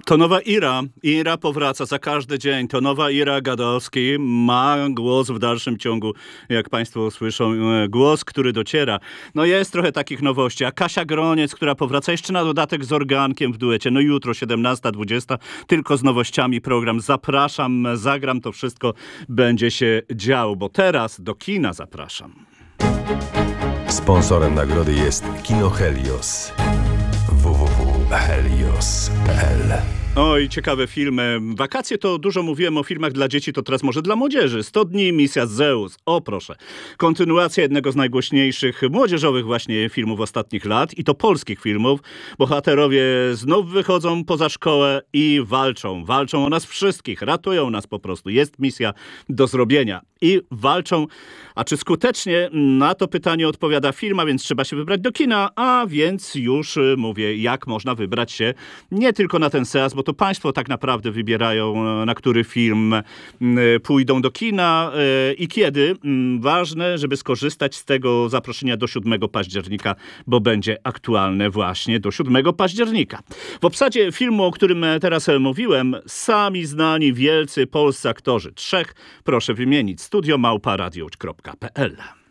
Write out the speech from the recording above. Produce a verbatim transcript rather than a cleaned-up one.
To nowa Ira. Ira powraca za każdy dzień. To nowa Ira Gadowski ma głos w dalszym ciągu, jak państwo słyszą, głos, który dociera. No jest trochę takich nowości. A Kasia Groniec, która powraca jeszcze na dodatek z organkiem w duecie. No jutro siedemnasta dwudziesta, tylko z nowościami program. Zapraszam, zagram, to wszystko będzie się działo, bo teraz do kina zapraszam. Sponsorem nagrody jest Kino Helios. w w w kropka helios kropka p l. Oj, ciekawe filmy. Wakacje to dużo mówiłem o filmach dla dzieci, to teraz może dla młodzieży. sto dni, Misja Zeus. O proszę. Kontynuacja jednego z najgłośniejszych młodzieżowych właśnie filmów ostatnich lat i to polskich filmów. Bohaterowie znów wychodzą poza szkołę i walczą. Walczą o nas wszystkich. Ratują nas po prostu. Jest misja do zrobienia. I walczą. A czy skutecznie? Na to pytanie odpowiada film, a więc trzeba się wybrać do kina. A więc już mówię, jak można wybrać się nie tylko na ten seans, bo to państwo tak naprawdę wybierają, na który film pójdą do kina i kiedy. Ważne, żeby skorzystać z tego zaproszenia do siódmego października, bo będzie aktualne właśnie do siódmego października. W obsadzie filmu, o którym teraz mówiłem, sami znani, wielcy polscy aktorzy. Trzech proszę wymienić. studio małpa radio kropka p l.